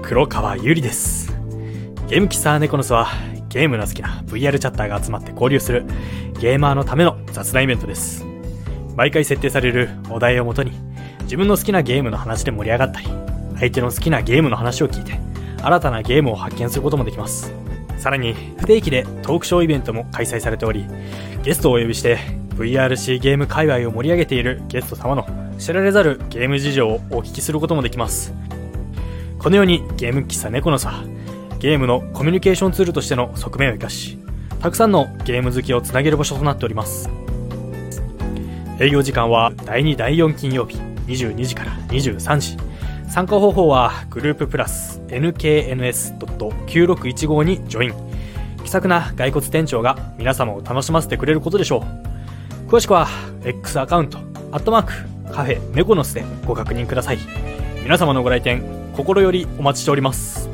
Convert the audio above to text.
黒川ゆりです。ゲーム喫茶ネコノスはゲームの好きな VR チャッターが集まって交流するゲーマーのための雑談イベントです。毎回設定されるお題をもとに自分の好きなゲームの話で盛り上がったり、相手の好きなゲームの話を聞いて新たなゲームを発見することもできます。さらに不定期でトークショーイベントも開催されており、ゲストをお呼びして VRC ゲーム界隈を盛り上げているゲスト様の知られざるゲーム事情をお聞きすることもできます。このようにゲーム喫茶ネコノスはゲームのコミュニケーションツールとしての側面を生かし、たくさんのゲーム好きをつなげる場所となっております。営業時間は第2第4金曜日22時から23時。参加方法はグループプラス nkns.9615 にジョイン。気さくな骸骨店長が皆様を楽しませてくれることでしょう。詳しくは X アカウントカフェネコノスでご確認ください。皆様のご来店心よりお待ちしております。